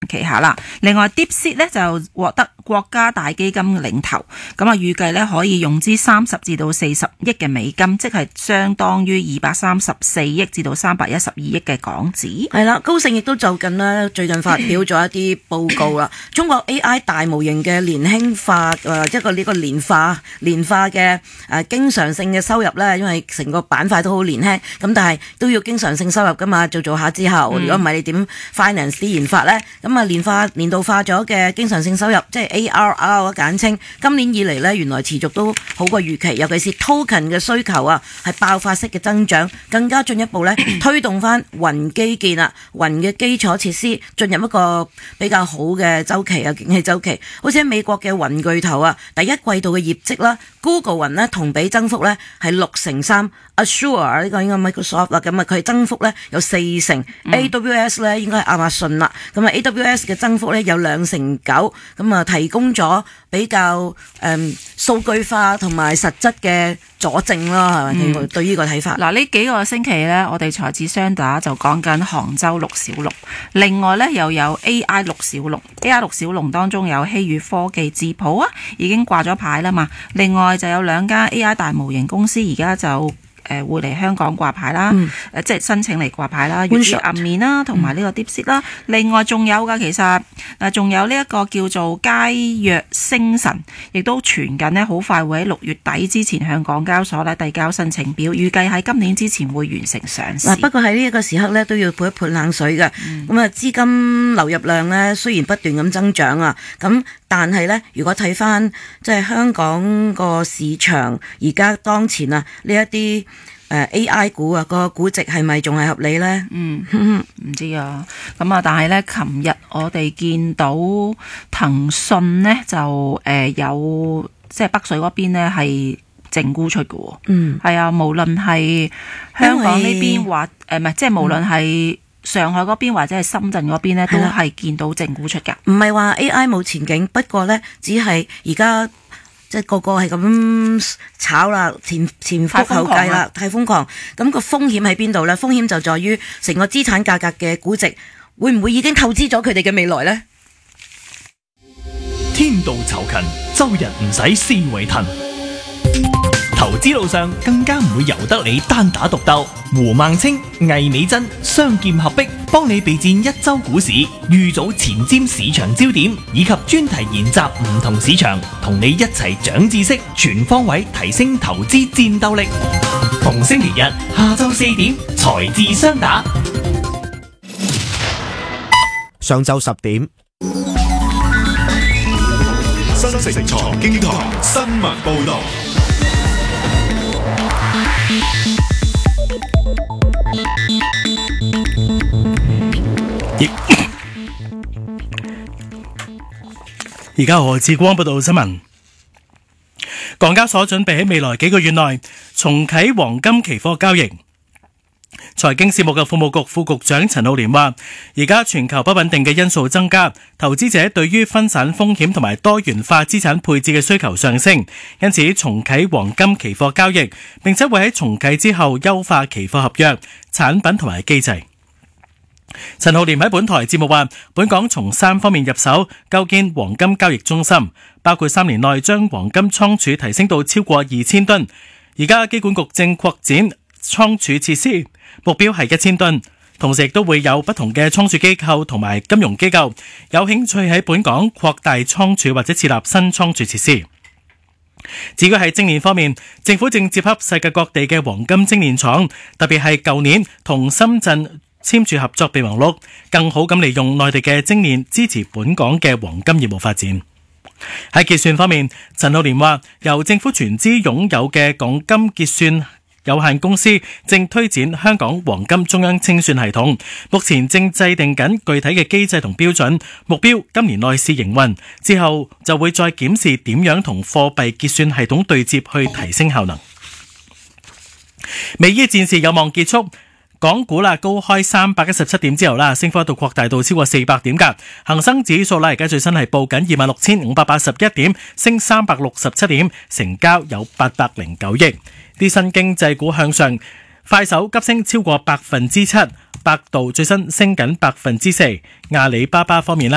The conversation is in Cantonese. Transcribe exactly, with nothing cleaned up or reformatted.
旗下啦。另外 DeepSeek 咧就獲得國家大基金領投，咁啊預計咧可以融資三十至到四十億嘅美金，即係相當於二百三十四億至到三百一十二億嘅港紙。 係啦，高盛亦都就近呢，最近發表咗一啲報告啦。中國 A I 大模型嘅年輕化誒一個呢個年化年化嘅誒經常性嘅收入咧，因為成個板塊都好年輕，咁但係都要經常性收入噶嘛，做做下之後，如果唔係你點 finance 啲研發咧？咁啊年化年度化咗嘅經常性收入，即係 A R R 嘅簡稱，今年以嚟咧原來持續都好過預期，尤其是 token 嘅需求啊，係爆發式嘅增長，更加進一步咧推動翻雲基建啊，雲嘅基礎設施進入一個比較好嘅周期啊，景氣周期。好似喺美國嘅雲巨頭啊，第一季度嘅業績啦 ，Google 雲咧同比增幅咧係六成三 ，Azure 呢個應該 Microsoft 啦，咁啊佢增幅咧有四成、嗯、，A W S 咧應該係亞馬遜啦，咁啊 A W S 嘅增幅咧有兩成九，咁啊提供咗比較誒數據化同埋實質嘅佐證啦，係咪？嗯、對於呢個睇法。 嗱，呢幾個星期咧，我哋財智雙打就講緊杭州六小龍，另外咧又有 A I 六小龍 ，A I 六小龍當中有希宇科技、智譜啊，已經掛咗牌啦嘛。另外就有兩家 A I 大模型公司，而家就誒會嚟香港掛牌啦，誒、嗯、即係申請嚟掛牌啦，粵語暗面啦，同埋呢個 DeepSeek 啦。另外仲有㗎，其實誒仲有呢一個叫做佳躍星辰，亦都傳緊呢，好快會喺六月底之前向港交所咧遞交申請表，預計喺今年之前會完成上市。 不過喺呢一個時刻咧，都要潑一潑冷水嘅。咁啊、嗯，資金流入量咧雖然不斷咁增長啊，咁但係咧，如果睇翻即係香港個市場而家當前啊呢一啲誒 A I 股啊，個估值係咪仲係合理咧？ 嗯，唔知啊。咁啊，但係咧，琴日我哋見到騰訊咧就誒、呃、有即係北水嗰邊咧係淨沽出嘅喎。嗯，係啊，無論係香港呢邊或誒唔係，即係無論係上海嗰邊或者係深圳嗰邊咧，都係見到淨沽出㗎。 唔係話 A I 冇前景，不過咧只係而家。即係個個係咁炒啦，前前仆後繼啦，太瘋狂。咁個風險喺邊度呢？風險就在於成個資產價格嘅估值會唔會已經透支咗佢哋嘅未來呢？ 天道酬勤，周日唔使思維騰。投資路上更加唔會由得你單打獨鬥。胡孟青、魏美珍雙劍合璧，幫你備戰一周股市，預早前瞻市場焦點，以及專題研習唔同市場，同你一齊長知識，全方位提升投資戰鬥力。逢星期日下晝四點，財智雙打。 上晝十點， 新城財經台新聞報道。 而家何志光報道新聞。港交所準備喺未來幾個月內重啟黃金期貨交易。財經事務及庫務局副局長陳浩濂話，而家全球不穩定嘅因素增加，投資者對於分散風險同埋多元化資產配置嘅需求上升，因此重啟黃金期貨交易，並且會喺重啟之後優化期貨合約、產品同埋機制。陳浩濂喺本台節目話，本港從三方面入手構建黃金交易中心，包括三年內將黃金倉儲提升到超過二千噸。而家機管局正擴展倉儲設施，目標係一千噸。同時亦都會有不同嘅倉儲機構同埋金融機構有興趣喺本港擴大倉儲或者設立新倉儲設施。至於喺精煉方面，政府正接洽世界各地嘅黃金精煉廠，特別係舊年同深圳簽署合作備忘錄，更好咁利用內地嘅精煉支持本港嘅黃金業務發展。喺結算方面，陳浩濂話，由政府全資擁有嘅港金結算有限公司正推展香港黃金中央清算系統，目前正制定緊具體嘅機制同標準，目標今年內試營運，之後就會再檢視點樣同貨幣結算系統對接去提升效能。美伊戰事有望結束。港股啦高開三百一十七點之後啦，升幅一度擴大到超過四百點㗎。恒生指數啦而家最新係報緊二萬六千五百八十一點，升三百六十七點，成交有八百零九億。啲新經濟股向上，快手急升超過百分之七，百度最新升緊百分之四，阿里巴巴方面啦。